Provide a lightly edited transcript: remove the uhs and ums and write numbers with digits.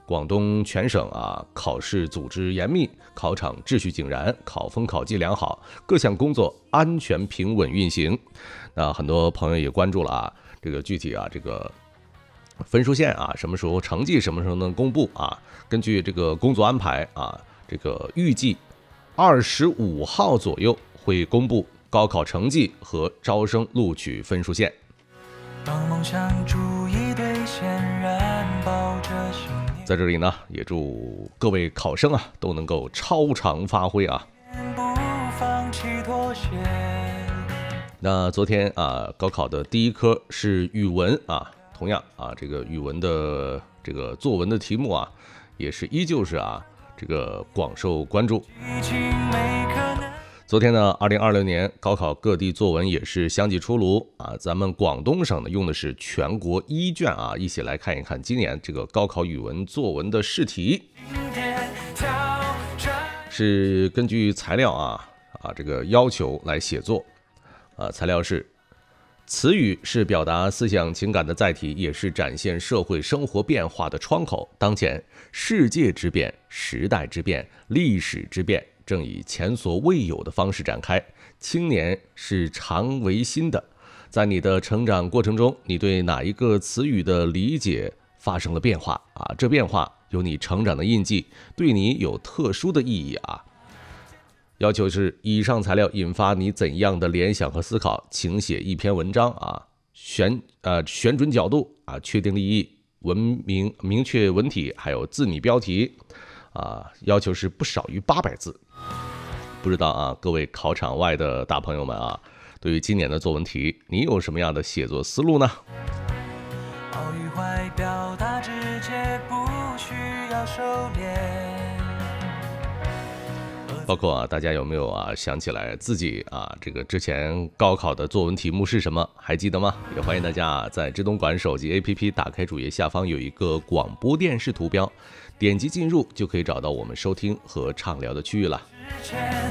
广东全省考试组织严密，考场秩序井然，考风考纪良好，各项工作安全平稳运行。那很多朋友也关注了这个具体这个分数线什么时候成绩什么时候能公布根据这个工作安排这个预计25号左右会公布高考成绩和招生录取分数线。当梦想逐一兑现，燃爆着信念。在这里呢，也祝各位考生都能够超常发挥不放弃妥协。那昨天高考的第一科是语文同样这个语文的这个作文的题目也是依旧是这个广受关注。昨天呢，2026年高考各地作文也是相继出炉咱们广东省呢用的是全国一卷一起来看一看今年这个高考语文作文的试题。是根据材料这个要求来写作材料是：词语是表达思想情感的载体，也是展现社会生活变化的窗口。当前世界之变、时代之变、历史之变正以前所未有的方式展开，青年是常为新的。在你的成长过程中，你对哪一个词语的理解发生了变化这变化有你成长的印记，对你有特殊的意义要求是以上材料引发你怎样的联想和思考，请写一篇文章选准角度确定立意，明确文体，还有字拟标题要求是不少于800字。不知道各位考场外的大朋友们对于今年的作文题，你有什么样的写作思路呢？好与坏表达直接，不需要收敛。包括大家有没有想起来自己这个之前高考的作文题目是什么？还记得吗？也欢迎大家在知东莞手机 APP 打开主页下方有一个广播电视图标，点击进入就可以找到我们收听和畅聊的区域了。